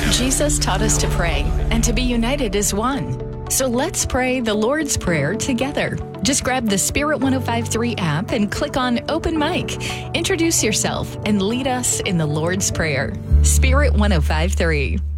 Jesus taught us to pray and to be united as one. So let's pray the Lord's Prayer together. Just grab the Spirit 105.3 app and click on Open Mic. Introduce yourself and lead us in the Lord's Prayer. Spirit 105.3.